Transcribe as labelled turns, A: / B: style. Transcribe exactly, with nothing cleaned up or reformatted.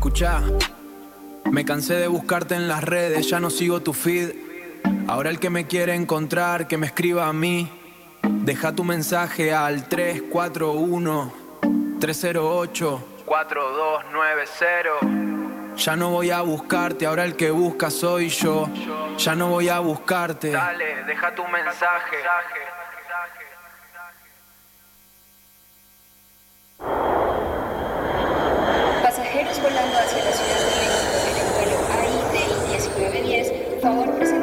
A: Escuchá, me cansé de buscarte en las redes, ya no sigo tu feed. Ahora el que me quiere encontrar, que me escriba a mí. Deja tu mensaje al tres cuatro uno, tres cero ocho, cuatro dos nueve cero. Ya no voy a buscarte, ahora el que busca soy yo. Ya no voy a buscarte. Dale, deja tu mensaje.
B: Pasajeros volando hacia la Ciudad de México en el vuelo A I D I diecinueve diez, favor presentar